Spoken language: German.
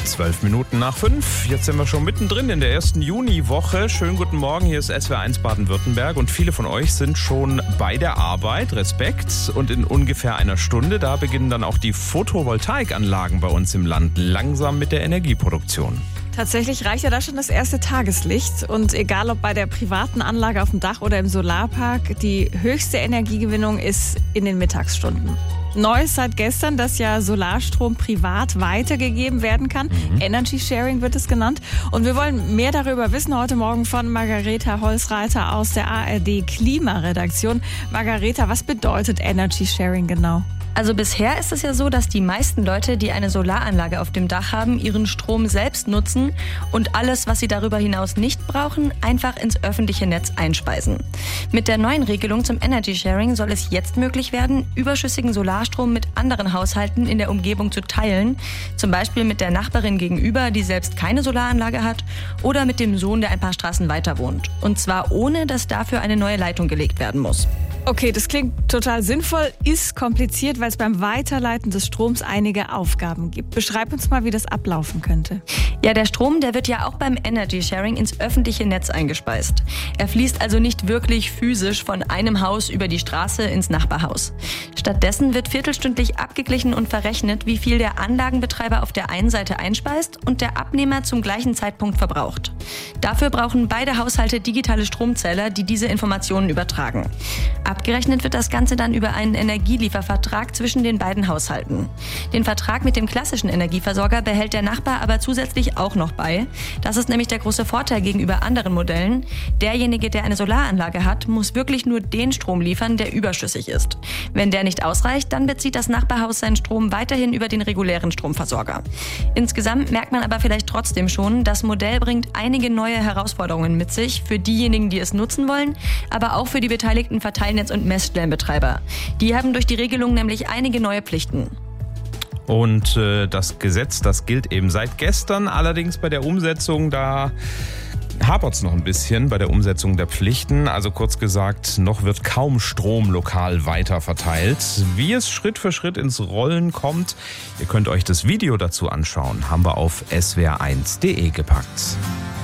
5:12. Jetzt sind wir schon mittendrin in der ersten Juniwoche. Schönen guten Morgen, hier ist SWR1 Baden-Württemberg und viele von euch sind schon bei der Arbeit. Respekt. Und in ungefähr einer Stunde, da beginnen dann auch die Photovoltaikanlagen bei uns im Land langsam mit der Energieproduktion. Tatsächlich reicht ja da schon das erste Tageslicht. Und egal ob bei der privaten Anlage auf dem Dach oder im Solarpark, die höchste Energiegewinnung ist in den Mittagsstunden. Neu ist seit gestern, dass ja Solarstrom privat weitergegeben werden kann. Energy Sharing wird es genannt. Und wir wollen mehr darüber wissen heute Morgen von Margareta Holzreiter aus der ARD Klimaredaktion. Margareta, was bedeutet Energy Sharing genau? Also bisher ist es ja so, dass die meisten Leute, die eine Solaranlage auf dem Dach haben, ihren Strom selbst nutzen und alles, was sie darüber hinaus nicht brauchen, einfach ins öffentliche Netz einspeisen. Mit der neuen Regelung zum Energy Sharing soll es jetzt möglich werden, überschüssigen Solarstrom mit anderen Haushalten in der Umgebung zu teilen. Zum Beispiel mit der Nachbarin gegenüber, die selbst keine Solaranlage hat, oder mit dem Sohn, der ein paar Straßen weiter wohnt. Und zwar ohne, dass dafür eine neue Leitung gelegt werden muss. Okay, das klingt total sinnvoll, ist kompliziert, weil es beim Weiterleiten des Stroms einige Aufgaben gibt. Beschreib uns mal, wie das ablaufen könnte. Ja, der Strom, der wird ja auch beim Energy Sharing ins öffentliche Netz eingespeist. Er fließt also nicht wirklich physisch von einem Haus über die Straße ins Nachbarhaus. Stattdessen wird viertelstündlich abgeglichen und verrechnet, wie viel der Anlagenbetreiber auf der einen Seite einspeist und der Abnehmer zum gleichen Zeitpunkt verbraucht. Dafür brauchen beide Haushalte digitale Stromzähler, die diese Informationen übertragen. Abgerechnet wird das Ganze dann über einen Energieliefervertrag zwischen den beiden Haushalten. Den Vertrag mit dem klassischen Energieversorger behält der Nachbar aber zusätzlich auch noch bei. Das ist nämlich der große Vorteil gegenüber anderen Modellen. Derjenige, der eine Solaranlage hat, muss wirklich nur den Strom liefern, der überschüssig ist. Wenn der nicht ausreicht, dann bezieht das Nachbarhaus seinen Strom weiterhin über den regulären Stromversorger. Insgesamt merkt man aber vielleicht trotzdem schon, das Modell bringt einige neue Herausforderungen mit sich für diejenigen, die es nutzen wollen, aber auch für die beteiligten Verteilnetz- und Messstellenbetreiber. Die haben durch die Regelung nämlich einige neue Pflichten. Und das Gesetz, das gilt eben seit gestern. Allerdings bei der Umsetzung, da hapert es noch ein bisschen bei der Umsetzung der Pflichten. Also kurz gesagt, noch wird kaum Strom lokal weiter verteilt. Wie es Schritt für Schritt ins Rollen kommt, ihr könnt euch das Video dazu anschauen, haben wir auf swr1.de gepackt.